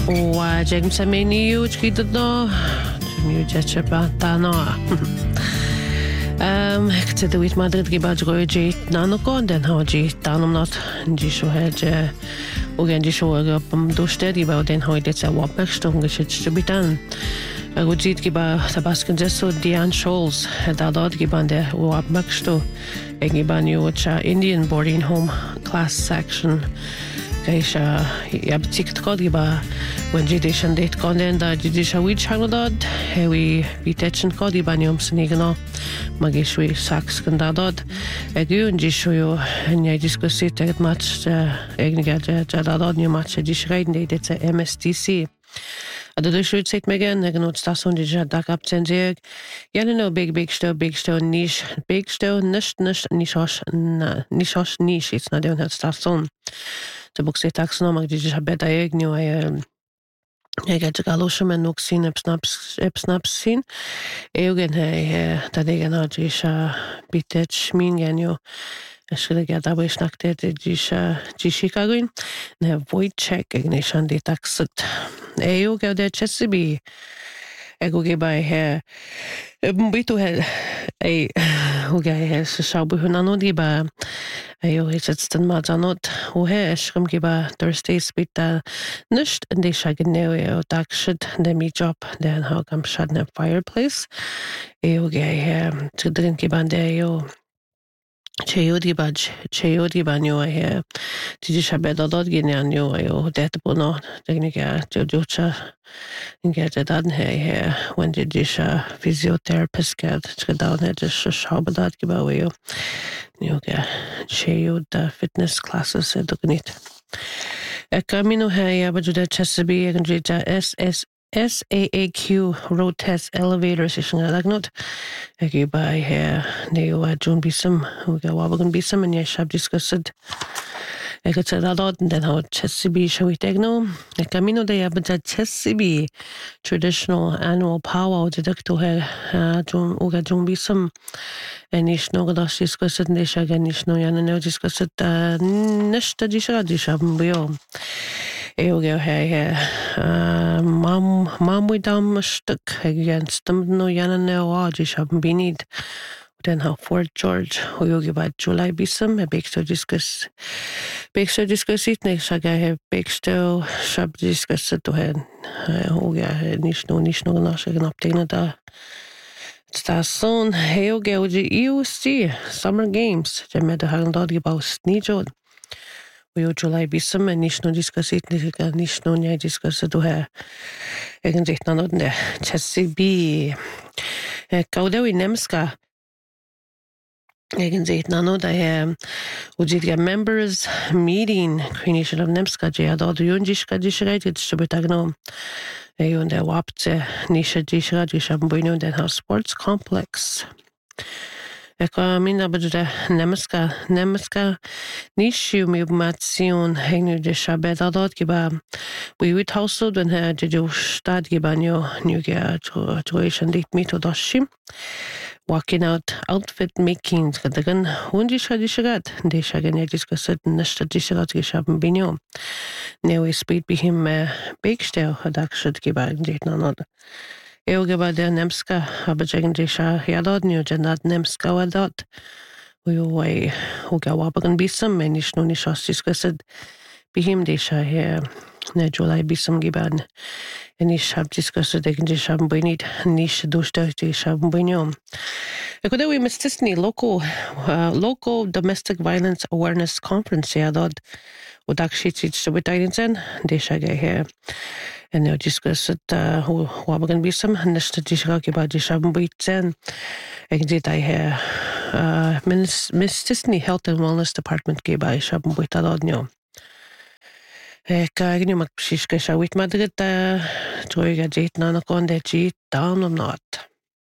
Og jeg sa mig ni udskidtet nå. Miu jetse ba tano. Chcete uit Madrid giba droji nano kon den haji tanom not jisho hedge ugen jisho agapam doste giba den hoyde sa wapextung geschitzt bitan. Agujit giba tabaskan jeso Diane Scholes dadod gibande wapexto giba new Indian boarding home class section. Gaisha yabtikt kod giba when jidishan date konden da jidisha wich hangodod hewi bitechin kod giba nyom snigno magishwi sax kandadod egu jishuyo nya diskusit et match egniga jadadod new match jishreiden det MSDC Ado should sit megan egnot stasson de dak up tenzeg no big stone niche big stone nicht niche it's not doing that stasson de boek zit taxon mag die just bed ik nu ik heb galosje men ook zien heb snaps zien eugen hij dat ik nou dus bitet schmin genio Schille ja dabei snackte die Chicago in ne void check ignition die taxet eugen der Chesapeake ego ge bij her bito hel hoe ga je se sauber hun anod giba jo is het den mazanot hoe he schrim giba Thursday spita nicht in de shagneu tak shit de mi job den how come shut in fireplace jo ge her to drink giba de jo Cheyodi banyo he tiji shabedadod ginyanyo yo det bono teknika jojocha inget daden he when did this physiotherapist get down he just shabedad gibawe yo ga cheyod fitness classes edgnit camino he abajuda Chesapeake and SAAQ road test elevator session lagnot egi by neo June bisum uga wabagan bisum and yeshab discussed ega tsadadod and then how Chesapeake show it egno camino de abada Chesapeake traditional annual powwow deducto he uga June bisum and ish no gadas discussed and ish again ish no yana no discussed nishta dishabum bio Euge he mam dam stuk against them no yana no just haben binid then how Fort George Euge by July bisum a big discuss it next saga he big still shab discuss to he Euge nicht no nach update da station Euge UC Summer Games der med han dort gebaut snijod July bisum and nicht nur diskutiert nicht nur ja diskutiert du her eigentlich noch der Chesapeake Kaudewi Nemska eigentlich noch der ujidia members meeting Creation of Nemska ja dort jungiska dishereitet zu betagno und der wapte nische dishereitet und den House Sports Complex Mina budde Nemska nishu mi mation hängu de shabedadot giba we would also when her de stad gibanyo new gear situation dit mitodoshim walking out outfit making gadagan hundi shadishagat de shagan discussed nesta dishagat geshaben binyo ne speed be him big stel hadak should giba dit nanod Euge der Nemska aber eigentlich ja dort new jannat Nemska war dort we uga wabagan bisum nicht nur nicht discussed bihim de hier ne July bisum giban and ich hab discussed eigentlich haben wir nicht durchdacht ich haben wir we missed local domestic violence awareness conference ja dort und da steht zu beteiligen de shage hier and now discussed wabagan bisum nicht die shage ba die haben wir eigentlich da hier Mississippi Health and Wellness Department geba ich haben wir da dort no Kagni mag psiska shawit Madrid troiga jit na kon de jit down or not